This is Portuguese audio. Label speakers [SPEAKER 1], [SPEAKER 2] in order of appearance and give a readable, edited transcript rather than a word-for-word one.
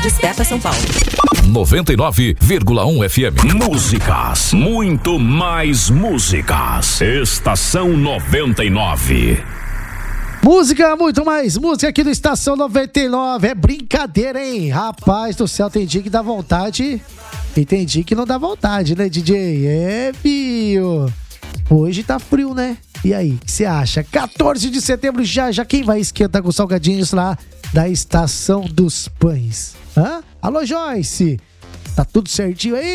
[SPEAKER 1] Desperta São Paulo.
[SPEAKER 2] 99,1 FM. Músicas, muito mais músicas. Estação 99.
[SPEAKER 3] Música, muito mais música aqui do Estação 99. É brincadeira, hein? Rapaz do céu, tem dia que dá vontade e tem dia que não dá vontade, né, DJ? É, Bio. Hoje tá frio, né? E aí, o que você acha? 14 de setembro já quem vai esquentar com salgadinhos lá da Estação dos Pães? Hã? Alô, Joyce. Tá tudo certinho aí?